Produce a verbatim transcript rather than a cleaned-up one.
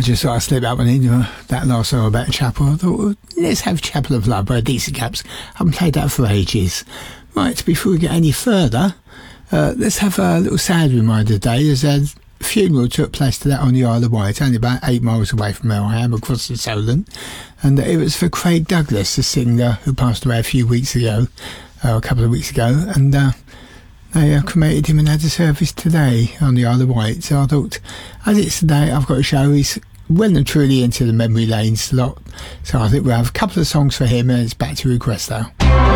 just thought I'd slip that one in, uh, that last song about Chapel. I thought, well, let's have Chapel of Love by Decent Caps. I haven't played that for ages. Right, before we get any further, uh, let's have a little sad reminder today. There's a funeral took place to that on the Isle of Wight, only about eight miles away from where I am, across the Solent. And it was for Craig Douglas, the singer who passed away a few weeks ago, uh, a couple of weeks ago. And uh, they uh, cremated him and had a service today on the Isle of Wight. So I thought, as it's today, I've got a show. He's well and truly into the memory lane slot. So I think we'll have a couple of songs for him, and it's back to request though.